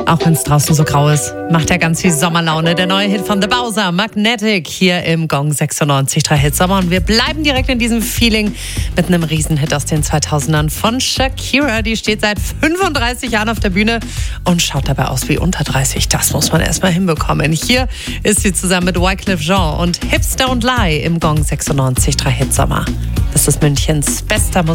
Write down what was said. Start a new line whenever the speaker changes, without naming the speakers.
Auch wenn es draußen so grau ist, macht er ganz viel Sommerlaune. Der neue Hit von The Bowser, Magnetic, hier im Gong 96.3 Hit Sommer. Und wir bleiben direkt in diesem Feeling mit einem Riesenhit aus den 2000ern von Shakira. Die steht seit 35 Jahren auf der Bühne und schaut dabei aus wie unter 30. Das muss man erstmal hinbekommen. Hier ist sie zusammen mit Wyclef Jean und Hips Don't Lie im Gong 96.3 Hit Sommer. Das ist Münchens bester Musik.